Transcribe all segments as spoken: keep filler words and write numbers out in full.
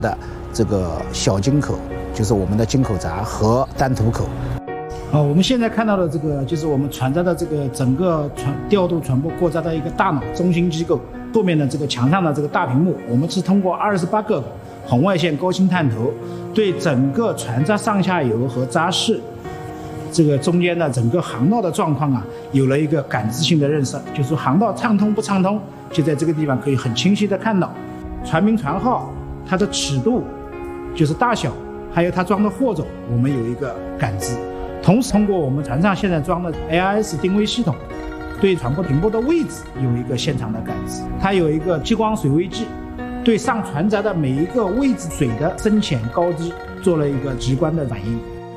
的这个小金口，就是我们的金口闸和单吐口。啊，我们现在看到的这个就是我们船闸的这个整个船调度船舶过闸的一个大脑中心机构。后面的这个墙上的这个大屏幕，我们是通过二十八个红外线高清探头，对整个船闸上下游和闸室这个中间的整个航道的状况啊，有了一个感知性的认识，就是说航道畅通不畅通，就在这个地方可以很清晰的看到。船名船号、它的尺度，就是大小，还有它装的货种，我们有一个感知。同时通过我们船上现在装的 A I S 定位系统，对船舶停泊的位置有一个现场的感知。它有一个激光水位计，对上船闸的每一个位置水的深浅高低做了一个直观的反应。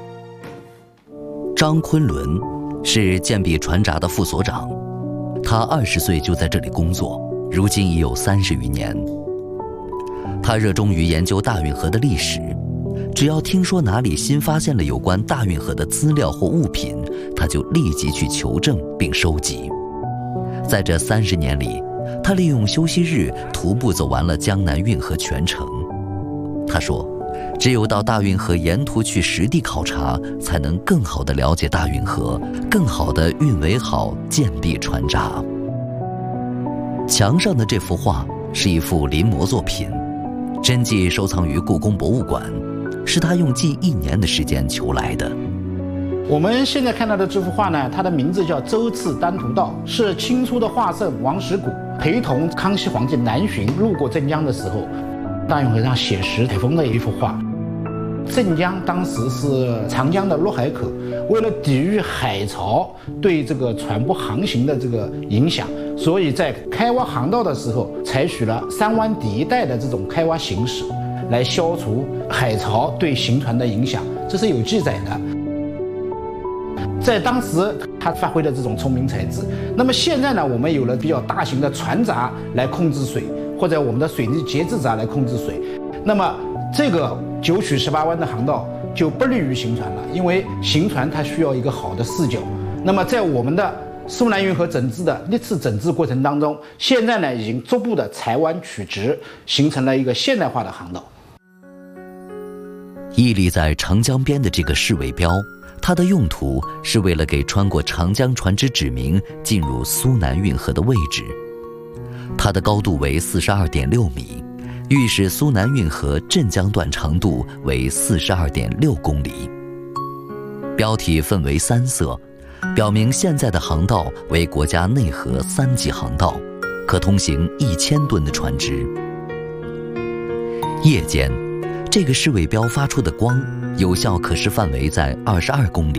张昆仑是建壁船闸的副所长，他二十岁就在这里工作，如今已有三十余年。他热衷于研究大运河的历史，只要听说哪里新发现了有关大运河的资料或物品，他就立即去求证并收集。在这三十年里，他利用休息日徒步走完了江南运河全程。他说，只有到大运河沿途去实地考察，才能更好地了解大运河，更好地运维好建壁船闸。墙上的这幅画是一幅临摹作品，真迹收藏于故宫博物馆，是他用近一年的时间求来的。 我们现在看到的这幅画呢，它的名字叫《周次丹徒道》，是清初的画圣王实谷陪同康熙皇帝南巡路过镇江的时候，大运河上写实采风的一幅画。镇江当时是长江的入海口，为了抵御海潮对这个船舶航行的这个影响，所以在开挖航道的时候，采取了三湾底一带的这种开挖形式，来消除海潮对行船的影响，这是有记载的。在当时，他发挥了这种聪明才智。那么现在呢，我们有了比较大型的船闸来控制水，或者我们的水利节制闸来控制水。那么这个九曲十八弯的航道就不利于行船了，因为行船它需要一个好的视角。那么在我们的苏南运河整治的历次整治过程当中，现在呢已经逐步的裁弯取直，形成了一个现代化的航道。 屹立在长江边的这个市尾标，它的用途是为了给穿过长江船只指明进入苏南运河的位置。它的高度为四十二点六米，预示苏南运河镇江段长度为四十二点六公里。标题分为三色，表明现在的航道为国家内河三级航道，可通行一千吨的船只。夜间，这个市尾标发出的光有效可视范围在二十二公里。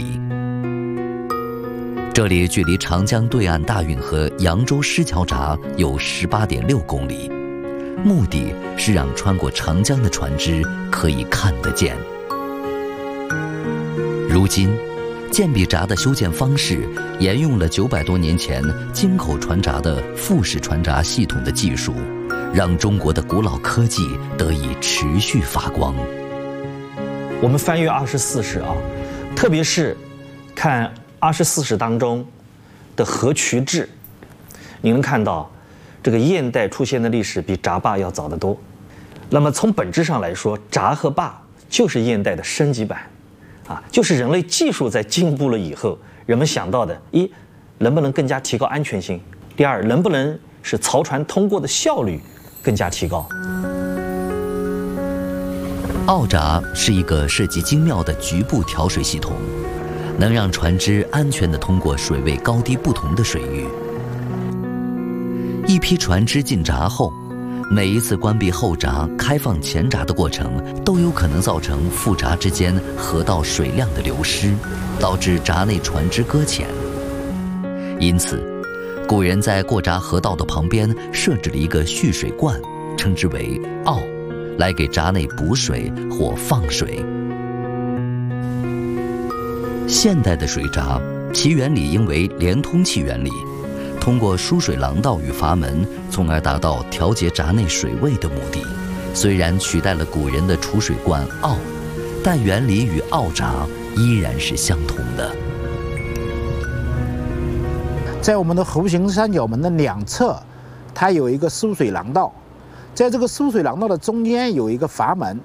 这里距离长江对岸大运河扬州狮桥闸有十八点六公里，目的是让穿过长江的船只可以看得见。如今，建壁闸的修建方式沿用了九百多年前京口船闸的复式船闸系统的技术，让中国的古老科技得以持续发光。 我们翻阅二十四史啊，特别是看二十四史当中的河渠志，你能看到这个堰带出现的历史比闸坝要早得多。那么从本质上来说，闸和坝就是堰带的升级版，啊，就是人类技术在进步了以后，人们想到的：一，能不能更加提高安全性；第二，能不能使漕船通过的效率更加提高。 澳闸是一个设计精妙的局部调水系统，能让船只安全地通过水位高低不同的水域。一批船只进闸后，每一次关闭后闸、开放前闸的过程，都有可能造成副闸之间河道水量的流失，导致闸内船只搁浅。因此，古人在过闸河道的旁边设置了一个蓄水罐，称之为坳，来给闸内补水或放水。现代的水闸，其原理应为连通器原理，通过输水廊道与阀门，从而达到调节闸内水位的目的。虽然取代了古人的储水罐坳，但原理与澳闸依然是相同的。 在我们的弧形三角门的两侧，它有一个输水廊道， 在这个输水廊道的中间有一个阀门，